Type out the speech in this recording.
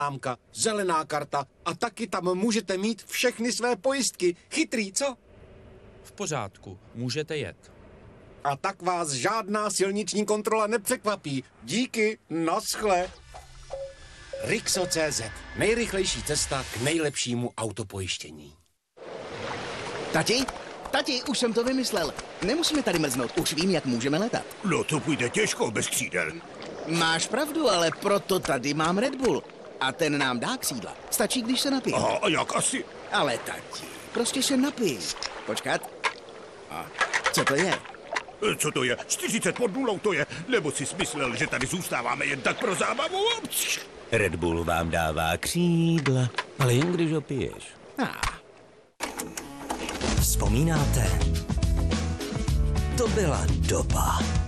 známka, zelená karta a taky tam můžete mít všechny své pojistky. Chytrý, co? V pořádku, můžete jet. A tak vás žádná silniční kontrola nepřekvapí. Díky, naschle. Rixo.cz. Nejrychlejší cesta k nejlepšímu autopojištění. Tati, už jsem to vymyslel. Nemusíme tady mrznout, už vím, jak můžeme letat. No to půjde těžko bez křídel. Máš pravdu, ale proto tady mám Red Bull. A ten nám dá křídla. Stačí, když se napijeme. Aha, a jak asi? Ale tati, prostě se napij. Počkat. A co to je? Co to je? 40 pod nulou to je? Nebo jsi smyslel, že tady zůstáváme jen tak pro zábavu? Red Bull vám dává křídla, ale jen když ho piješ. Vzpomínáte? To byla doba.